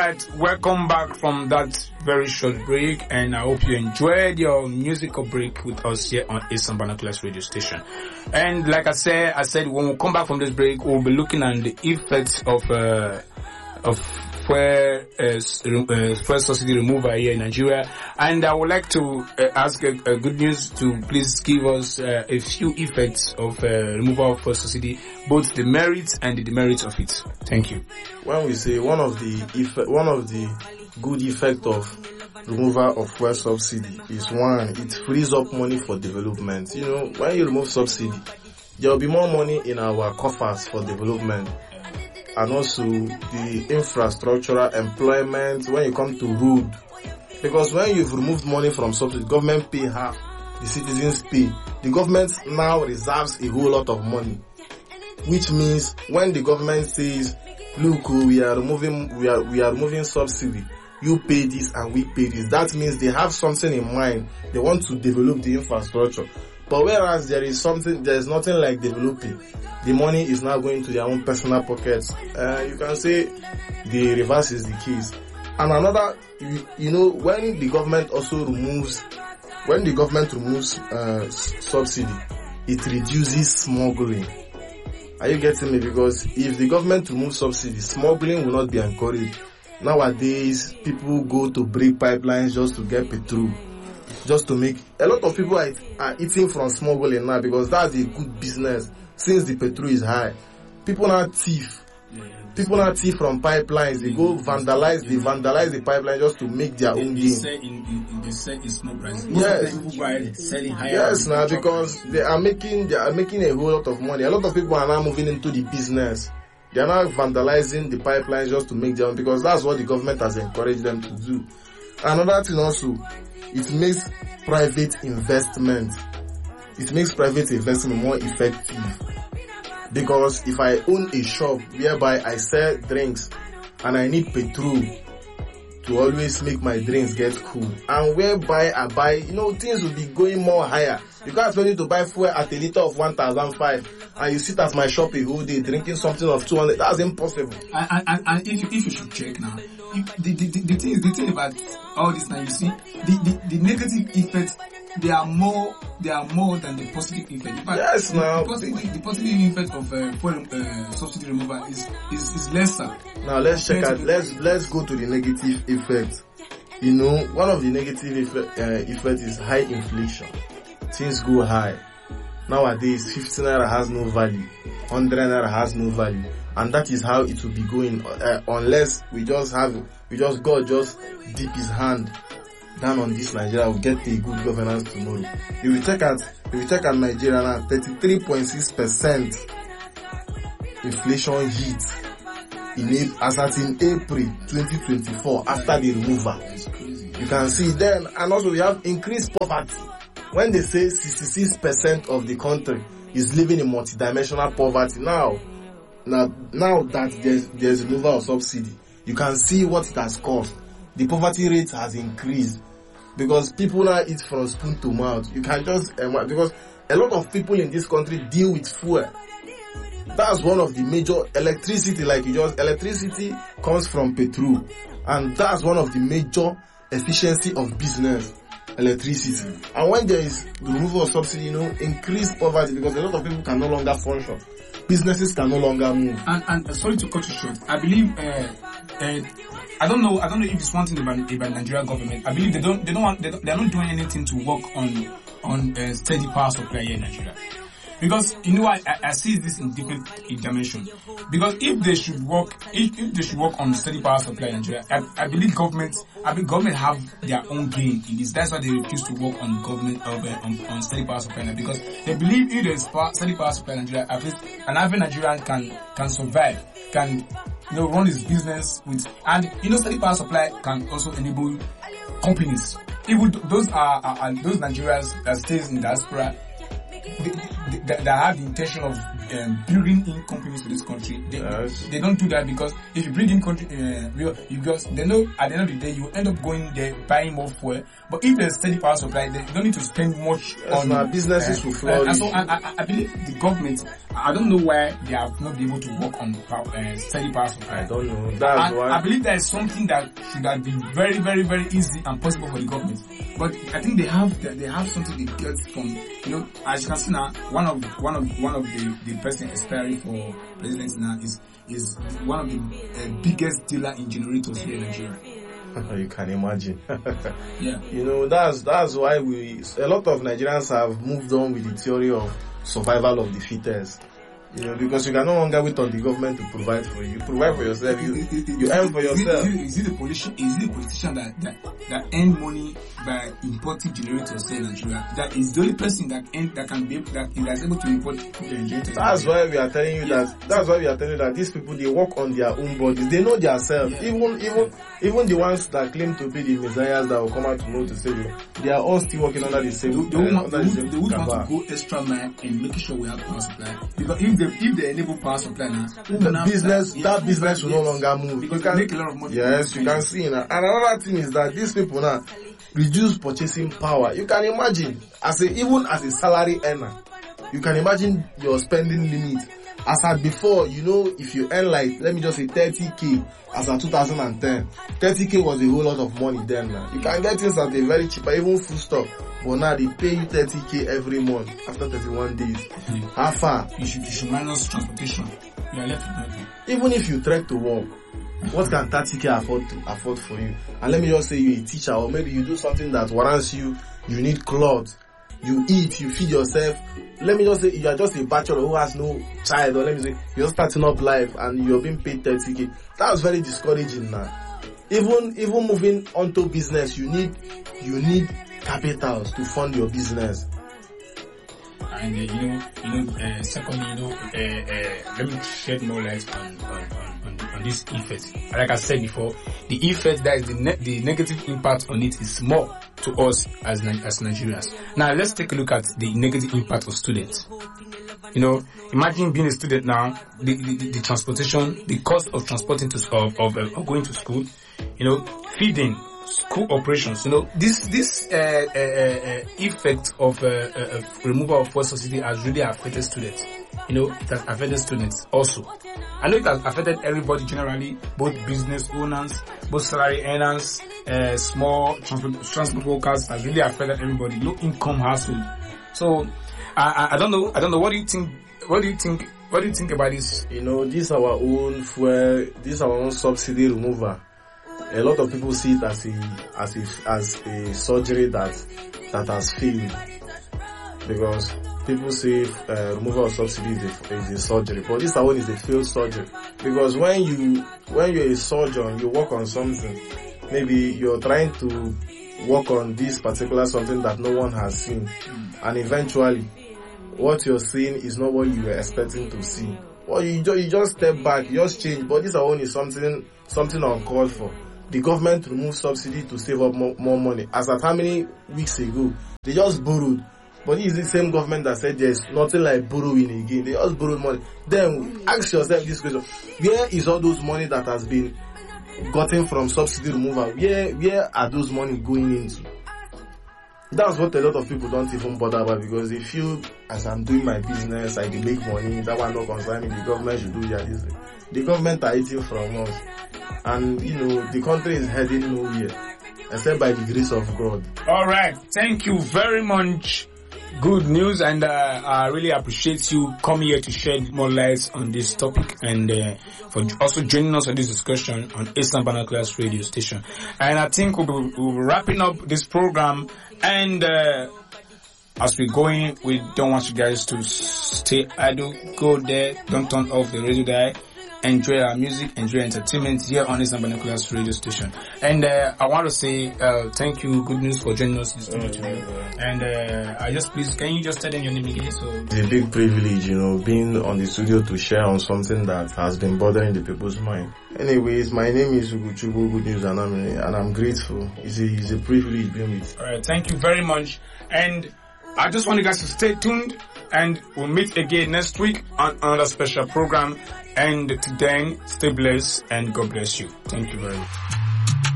right, welcome back from that very short break, and I hope you enjoyed your musical break with us here on Eastern Binoculars radio station. And like I said when we come back from this break, we'll be looking at the effects of fuel subsidy removal here in Nigeria. And I would like to ask a good news to please give us a few effects of removal of fuel subsidy, both the merits and the demerits of it. Thank you. When we say one of the good effect of removal of fuel subsidy is, one, it frees up money for development. You know, when you remove subsidy, there will be more money in our coffers for development. And also the infrastructural employment when you come to road. Because when you've removed money from subsidy, government pay half, the citizens pay. The government now reserves a whole lot of money. Which means when the government says, look, we are removing subsidy, you pay this and we pay this, that means they have something in mind. They want to develop the infrastructure. But whereas there is nothing like developing, the money is now going to their own personal pockets. You can say the reverse is the case. And another, you know, when the government removes subsidy, it reduces smuggling. Are you getting me? Because if the government removes subsidy, smuggling will not be encouraged. Nowadays, people go to break pipelines just to get petrol. Just to make, a lot of people are eating from smuggling now because that's a good business since the petrol is high. People now thief from pipelines. They go vandalize the pipeline just to make their own gain. They sell in small prices. Yes. People buy selling higher. Yes, now because they are making a whole lot of money. A lot of people are now moving into the business. They are now vandalizing the pipelines just to make their own, because that's what the government has encouraged them to do. Another thing also, it makes private investment more effective. Because if I own a shop whereby I sell drinks and I need petrol to always make my drinks get cool, and whereby I buy, you know, things will be going more higher. You can't expect me to buy fuel at a liter of 1,005 and you sit at my shop a whole day drinking something of 200. That's impossible. And if you should check now, the thing about all this now, you see, the negative effects, they are more than the positive effect. Yes, now the positive effect of subsidy removal is lesser. Now let's check out. Let's go to the negative effect. You know, one of the negative effect is high inflation. Things go high. Nowadays, 50 naira has no value, 100 naira has no value, and that is how it will be going unless God just dip His hand down on this Nigeria. We'll get a good governance tomorrow. If we check at Nigeria now, 33.6% inflation hit as at in April 2024 after the removal. You can see then, and also we have increased poverty. When they say 66% of the country is living in multidimensional poverty, now that there's removal of subsidy, you can see what it has caused. The poverty rate has increased because people now eat from spoon to mouth. You can just because a lot of people in this country deal with fuel. That's one of the major electricity. Electricity comes from petrol, and that's one of the major efficiency of business. Electricity. And when there is the removal of subsidy, you know, increased poverty because a lot of people can no longer function. Businesses can no longer move. And sorry to cut you short. I believe I don't know if it's one thing about Nigerian government. I believe they're not doing anything to work on steady power supply here in Nigeria. Because you know I see this in different dimensions. Because if they should work on steady power supply in Nigeria, I believe government have their own gain in this. That's why they refuse to work on on steady power supply, because they believe if there's steady power supply in Nigeria, at least an average Nigerian can survive, can run his business with, and steady power supply can also enable companies. Even those are those Nigerians that stays in diaspora, that have the intention of bringing in companies to this country. They don't do that, because if you bring in country, you just, they know at the end of the day you end up going there buying more fuel. But if there's steady power supply, they don't need to spend much on businesses will flourish. And so I believe the government, I don't know why they have not been able to work on steady power supply. I don't know. That's why I believe that is something that should have been very, very, very easy and possible for the government. But I think they have something they get from, as you can see now, one of the person aspiring for president now is one of the biggest dealer in generators here in Nigeria. You can imagine. Yeah. That's why a lot of Nigerians have moved on with the theory of survival of the fittest. Because you can no longer wait on the government to provide for you. You provide for yourself. You earn for yourself. Is it the politician that earn money by importing generators in Nigeria? That is the only person that is able to import generators. That's why we are telling you that these people, they work on their own bodies. They know themselves. Yeah. Even the ones that claim to be the messiahs that will come out tomorrow to save you, they are all still working under the same. They would want to go extra mile in making sure we have power supply. Because if they enable power supply now, that business will no longer move. Because you can make a lot of money. Yes, you can see now. And another thing is that these people now reduce purchasing power. You can imagine, even as a salary earner, you can imagine your spending limit. As at before, if you earn like, let me just say 30k, as at 2010, 30k was a whole lot of money then. Now you can get things at a very cheap, even food stuff. But now they pay you 30k every month after 31 days. How far? You should minus transportation. You are left with nothing. Even if you trek to work, what can 30k afford for you? And let me just say you're a teacher, or maybe you do something that warrants you need clothes, you eat, you feed yourself. Let me just say you are just a bachelor who has no child, or let me say you're starting up life and you're being paid 30k. That's very discouraging now. Even moving onto business, you need capitals to fund your business. And secondly, let me shed more light on this effect. Like I said before, the effect that is the negative impact on it is small to us as Nigerians. Now let's take a look at the negative impact of students. Imagine being a student now, the transportation, the cost of transporting of going to school, feeding, school operations. This effect of removal of fuel subsidy has really affected students. It has affected students also. I know it has affected everybody generally, both business owners, both salary earners, small transport workers. Has really affected everybody. Low income household. So I don't know. What do you think? What do you think about this? This is our own fuel. This is our own subsidy removal. A lot of people see it as a surgery that has failed, because people say removal of subsidy is a surgery, but this one is a failed surgery. Because when you're a surgeon, you work on something. Maybe you're trying to work on this particular something that no one has seen, and eventually, what you're seeing is not what you were expecting to see. Well, you just step back, you just change. But this one is something uncalled for. The government removed subsidy to save up more money. As at how many weeks ago, they just borrowed. But this is the same government that said there's nothing like borrowing again. They just borrowed money. Then ask yourself this question: where is all those money that has been gotten from subsidy removal? Where are those money going into? That's what a lot of people don't even bother about, because they feel, as I'm doing my business, I can make money, that one not concern me, the government should do this. The government are eating from us. And, the country is heading nowhere, except by the grace of God. Alright, thank you very much. Good news, and I really appreciate you coming here to shed more light on this topic, and for also joining us on this discussion on Eastern Binoculars radio station. And I think we'll be wrapping up this program, and as we're going, we don't want you guys to stay idle. Go there, don't turn off the radio dial. Enjoy our music, enjoy entertainment here on Eastern Binoculars radio station. And I want to say thank you, Good News, for joining us in the studio today. And can you just tell them your name again? So it's a big privilege, being on the studio to share on something that has been bothering the people's mind. Anyways, my name is Uguchubu Good News, and I'm grateful. It's a privilege being with. Alright, thank you very much. And I just want you guys to stay tuned, and we'll meet again next week on another special program. And till then, stay blessed and God bless you. Thank you very much.